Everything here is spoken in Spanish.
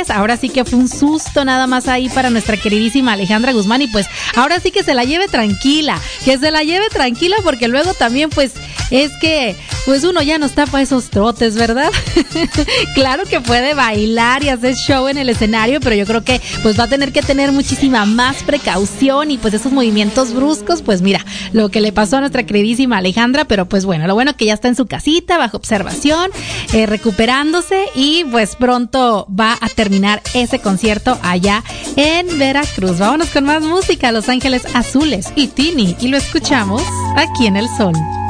Ángeles. Ahora sí que fue un susto nada más ahí para nuestra queridísima Alejandra Guzmán y pues ahora sí que se la lleve tranquila, porque luego también pues es que pues uno ya no está para esos trotes, ¿verdad? Claro que puede bailar y hacer show en el escenario, pero yo creo que pues va a tener que tener muchísima más precaución y pues esos movimientos bruscos, pues mira, lo que le pasó a nuestra queridísima Alejandra, pero pues bueno, lo bueno que ya está en su casita, bajo observación, recuperándose y pues pronto va a terminar ese concierto allá en Veracruz. Vámonos con más música, Los Ángeles Azules y Tini, y lo escuchamos aquí en El Sol.